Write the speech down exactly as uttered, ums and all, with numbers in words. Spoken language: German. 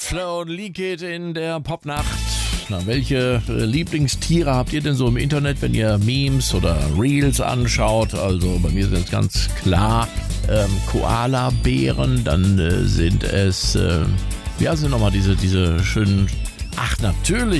Flo und Leakit in der Popnacht. Na, welche äh, Lieblingstiere habt ihr denn so im Internet, wenn ihr Memes oder Reels anschaut? Also bei mir sind es ganz klar ähm, Koala-Bären, dann äh, sind es, äh, wie heißen nochmal diese, diese schönen, ach natürlich,